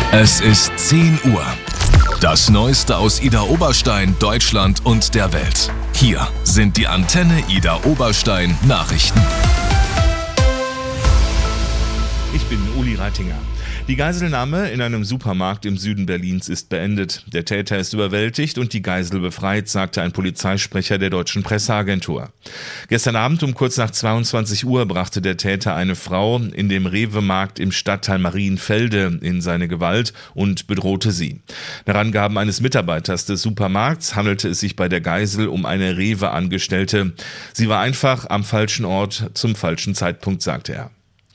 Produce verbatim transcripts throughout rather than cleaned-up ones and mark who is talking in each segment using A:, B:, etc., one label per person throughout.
A: Es ist zehn Uhr. Das Neueste aus Idar Oberstein, Deutschland und der Welt. Hier sind die Antenne Idar Oberstein Nachrichten.
B: Ich bin Uli Reitinger. Die Geiselnahme in einem Supermarkt im Süden Berlins ist beendet. Der Täter ist überwältigt und die Geisel befreit, sagte ein Polizeisprecher der deutschen Presseagentur. Gestern Abend um kurz nach zweiundzwanzig Uhr brachte der Täter eine Frau in dem Rewe-Markt im Stadtteil Marienfelde in seine Gewalt und bedrohte sie. Nach Angaben eines Mitarbeiters des Supermarkts handelte es sich bei der Geisel um eine Rewe-Angestellte. Sie war einfach am falschen Ort zum falschen Zeitpunkt, sagte er.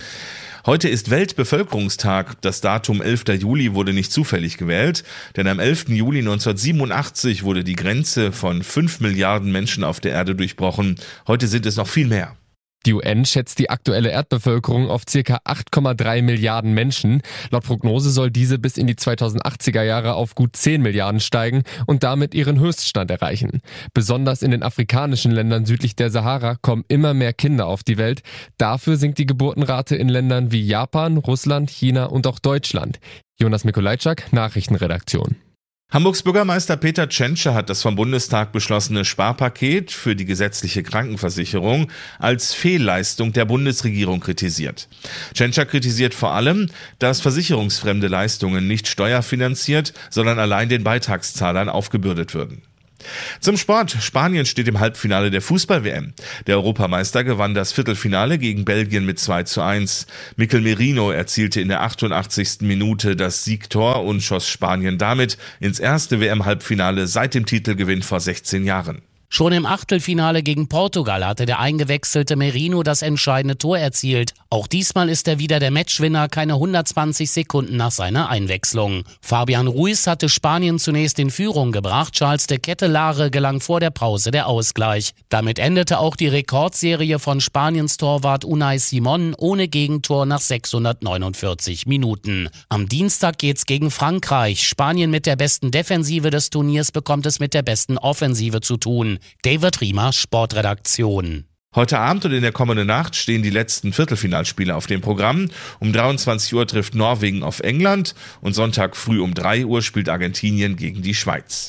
B: Heute ist Weltbevölkerungstag. Das Datum elfter Juli wurde nicht zufällig gewählt, denn am elften Juli neunzehnhundertsiebenundachtzig wurde die Grenze von fünf Milliarden Menschen auf der Erde durchbrochen. Heute sind es noch viel mehr.
C: Die U N schätzt die aktuelle Erdbevölkerung auf ca. acht Komma drei Milliarden Menschen. Laut Prognose soll diese bis in die zweitausendachtziger Jahre auf gut zehn Milliarden steigen und damit ihren Höchststand erreichen. Besonders in den afrikanischen Ländern südlich der Sahara kommen immer mehr Kinder auf die Welt. Dafür sinkt die Geburtenrate in Ländern wie Japan, Russland, China und auch Deutschland. Jonas Mikolajczak, Nachrichtenredaktion.
B: Hamburgs Bürgermeister Peter Tschentscher hat das vom Bundestag beschlossene Sparpaket für die gesetzliche Krankenversicherung als Fehlleistung der Bundesregierung kritisiert. Tschentscher kritisiert vor allem, dass versicherungsfremde Leistungen nicht steuerfinanziert, sondern allein den Beitragszahlern aufgebürdet würden. Zum Sport. Spanien steht im Halbfinale der Fußball-W M. Der Europameister gewann das Viertelfinale gegen Belgien mit zwei zu eins. Mikel Merino erzielte in der achtundachtzigsten Minute das Siegtor und schoss Spanien damit ins erste W M-Halbfinale seit dem Titelgewinn vor sechzehn Jahren.
D: Schon im Achtelfinale gegen Portugal hatte der eingewechselte Merino das entscheidende Tor erzielt. Auch diesmal ist er wieder der Matchwinner, keine hundertzwanzig Sekunden nach seiner Einwechslung. Fabian Ruiz hatte Spanien zunächst in Führung gebracht, Charles de Kettelare gelang vor der Pause der Ausgleich. Damit endete auch die Rekordserie von Spaniens Torwart Unai Simón ohne Gegentor nach sechshundertneunundvierzig Minuten. Am Dienstag geht's gegen Frankreich. Spanien mit der besten Defensive des Turniers bekommt es mit der besten Offensive zu tun. David Riemer, Sportredaktion.
B: Heute Abend und in der kommenden Nacht stehen die letzten Viertelfinalspiele auf dem Programm. Um dreiundzwanzig Uhr trifft Norwegen auf England und Sonntag früh um drei Uhr spielt Argentinien gegen die Schweiz.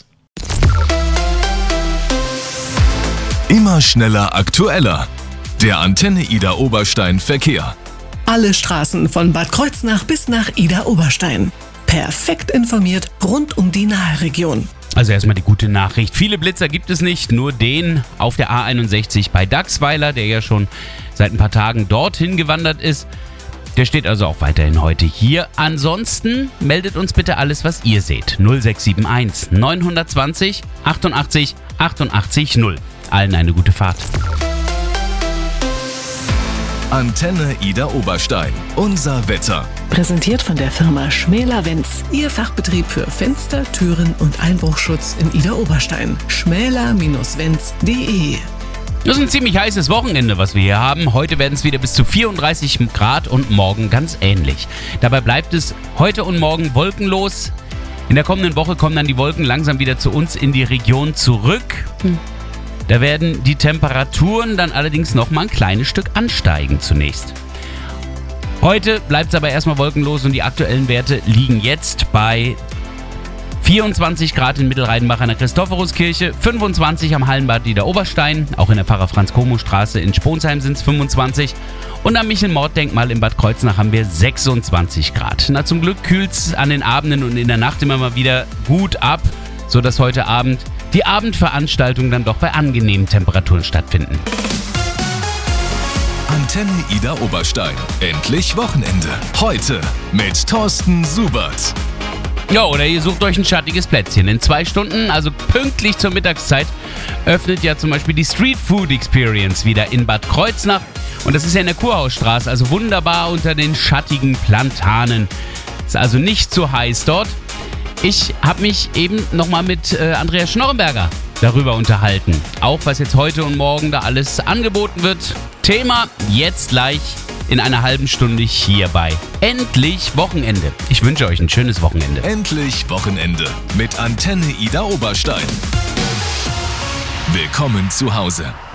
A: Immer schneller, aktueller. Der Antenne Idar Oberstein Verkehr.
E: Alle Straßen von Bad Kreuznach bis nach Idar Oberstein. Perfekt informiert rund um die Nahregion.
F: Also erstmal die gute Nachricht. Viele Blitzer gibt es nicht, nur den auf der A einundsechzig bei Dachsweiler, der ja schon seit ein paar Tagen dorthin gewandert ist. Der steht also auch weiterhin heute hier. Ansonsten meldet uns bitte alles, was ihr seht. null sechs sieben eins neun zwei null achtundachtzig achtundachtzig null. Allen eine gute Fahrt.
A: Antenne Idar Oberstein. Unser Wetter.
E: Präsentiert von der Firma Schmäler-Wenz. Ihr Fachbetrieb für Fenster, Türen und Einbruchschutz in Idar Oberstein. schmäler Bindestrich wenz punkt de.
F: Das ist ein ziemlich heißes Wochenende, was wir hier haben. Heute werden es wieder bis zu vierunddreißig Grad und morgen ganz ähnlich. Dabei bleibt es heute und morgen wolkenlos. In der kommenden Woche kommen dann die Wolken langsam wieder zu uns in die Region zurück. Hm. Da werden die Temperaturen dann allerdings noch mal ein kleines Stück ansteigen zunächst. Heute bleibt es aber erstmal wolkenlos und die aktuellen Werte liegen jetzt bei vierundzwanzig Grad in Mittelreidenbach an der Christophoruskirche, fünfundzwanzig am Hallenbad Idar Oberstein, auch in der Pfarrer-Franz-Komo-Straße in Sponsheim sind es fünfundzwanzig und am Michel-Mord-Denkmal in Bad Kreuznach haben wir sechsundzwanzig Grad. Na, zum Glück kühlt es an den Abenden und in der Nacht immer mal wieder gut ab, sodass heute Abend die Abendveranstaltungen dann doch bei angenehmen Temperaturen stattfinden.
A: Antenne Idar Oberstein. Endlich Wochenende. Heute mit Thorsten Subert.
F: Ja, oder ihr sucht euch ein schattiges Plätzchen. In zwei Stunden, also pünktlich zur Mittagszeit, öffnet ja zum Beispiel die Street Food Experience wieder in Bad Kreuznach. Und das ist ja in der Kurhausstraße, also wunderbar unter den schattigen Plantanen. Ist also nicht zu heiß dort. Ich habe mich eben nochmal mit äh, Andreas Schnorrenberger darüber unterhalten. Auch was jetzt heute und morgen da alles angeboten wird. Thema jetzt gleich in einer halben Stunde hier bei Endlich Wochenende. Ich wünsche euch ein schönes Wochenende.
A: Endlich Wochenende mit Antenne Idar Oberstein. Willkommen zu Hause.